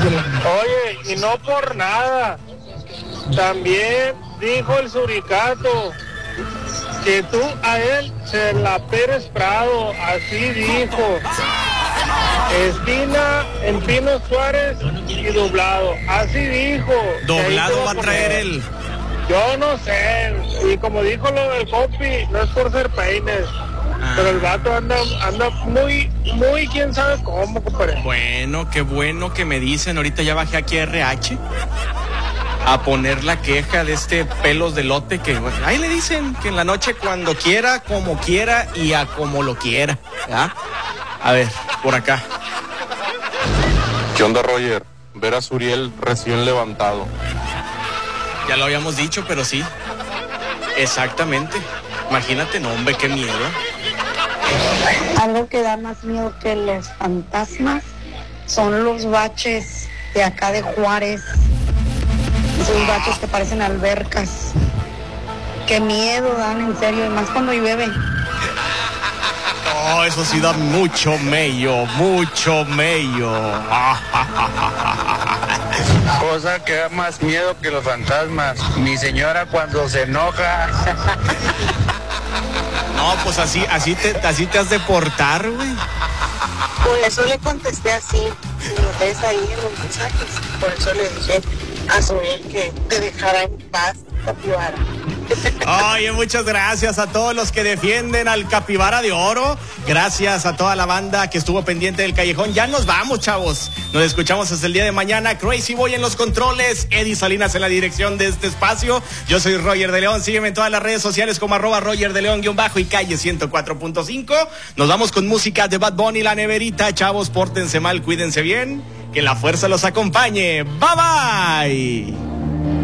Oye, y no por nada. También dijo el suricato que tú a él se la Pérez Prado, así dijo. Esquina en Pino Suárez y doblado, así dijo. Doblado va a traer él. Yo no sé, y como dijo lo del copy, no es por ser peines, pero el vato anda muy, quién sabe cómo, compadre. Bueno, qué bueno que me dicen, ahorita ya bajé aquí a RH a poner la queja de este pelos de lote que ahí le dicen que en la noche cuando quiera, como quiera y a como lo quiera, ¿ya? A ver, por acá. ¿Qué onda, Roger? Ver a Suriel recién levantado. Ya lo habíamos dicho, pero sí. Exactamente. Imagínate, no, hombre, qué miedo. Algo que da más miedo que los fantasmas son los baches de acá de Juárez. Esos baches que parecen albercas. Qué miedo dan, en serio, y más cuando llueve. Oh, eso sí da mucho mello, mucho mello. Cosa que da más miedo que los fantasmas. Mi señora cuando se enoja. No, pues así te has de portar, güey. Por eso le contesté así. Si lo ves ahí en los mensajes. Por eso le dije a Suriel que te dejara en paz, capibara. Oye, muchas gracias a todos los que defienden al Capibara de Oro. Gracias a toda la banda que estuvo pendiente del callejón. Ya nos vamos, chavos. Nos escuchamos hasta el día de mañana. Crazy Boy en los controles, Eddie Salinas en la dirección de este espacio. Yo soy Roger de León. Sígueme en todas las redes sociales como @Roger de León_ y calle 104.5. Nos vamos con música de Bad Bunny, La Neverita. Chavos, pórtense mal, cuídense bien. Que la fuerza los acompañe. Bye bye.